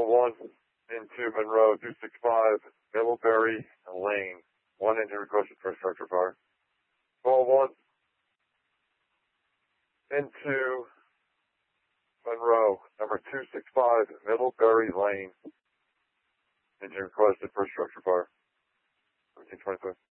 1 into Monroe, 265, Middlebury Lane. 1 engine requested for structure fire. Call 1 into Monroe, number 265, Middlebury Lane. Engine requested for structure fire. 1725.